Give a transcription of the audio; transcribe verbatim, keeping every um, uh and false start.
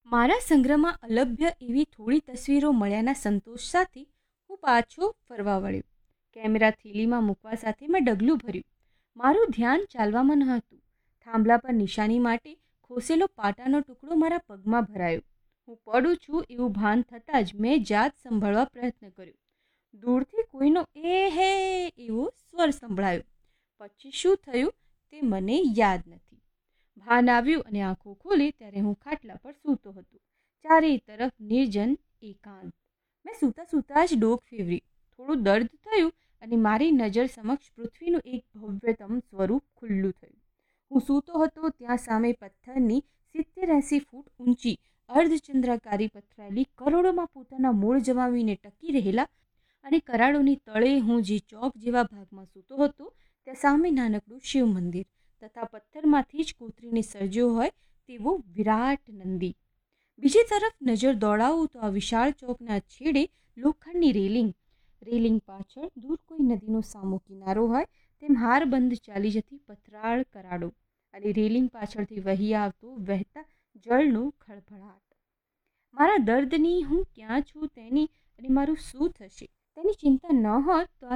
મારા સંગ્રહમાં અલભ્ય એવી થોડી તસવીરો મળ્યાના સંતોષ સાથે હું પાછો ફરવા વળ્યો. કેમેરા થેલીમાં મૂકવા સાથે મેં ડગલું ભર્યું. મારું ધ્યાન ચાલવામાં ન હતું. થાંભલા પર નિશાની માટે ખોસેલો પાટાનો ટુકડો મારા પગમાં ભરાયો. હું પડું છું એવું ભાન થતાં જ મેં જાત સંભાળવા પ્રયત્ન કર્યો. દૂરથી કોઈનો એ હે એવો સ્વર સંભળાયો. પછી શું થયું તે મને યાદ નથી. ભાન આવ્યું અને આંખો ખોલી ત્યારે હું ખાટલા પર સૂતો હતો. ચારે તરફ નિર્જન એકાંત. મેં સૂતા સૂતા જ ડોક ફેરવી. થોડું દર્દ થયું અને મારી નજર સમક્ષ પૃથ્વીનું એક ભવ્યતમ સ્વરૂપ ખુલ્લું થયું. હું સૂતો હતો ત્યાં સામે પથ્થરની સિત્તેર એંસી ફૂટ ઊંચી અર્ધચંદ્રાકારી પથરાયેલી કરોડોમાં પોતાના મૂળ જમાવીને ટકી રહેલા અને કરાડોની તળે હું જે ચોક જેવા ભાગમાં સૂતો હતો ત્યાં સામે નાનકડું શિવ મંદિર તથા પથ્થરમાંથી જ કોતરીને સર્જ્યો હોય તેવો વિરાટ નંદી. બીજી તરફ નજર દોડાવું તો આ વિશાળ ચોકના છેડે લોખંડની રેલિંગ. રેલિંગ પાછળ દૂર કોઈ નદીનો સામો કિનારો હોય તેમ હારબંધ ચાલી જતી પથરાળ કરાડો અને રેલિંગ પાછળથી વહી આવતો વહેતા જળનો ખળભળાટ. મારા દર્દની, હું ક્યાં છું તેની અને મારું શું થશે તેની ચિંતા ન હોત તો આ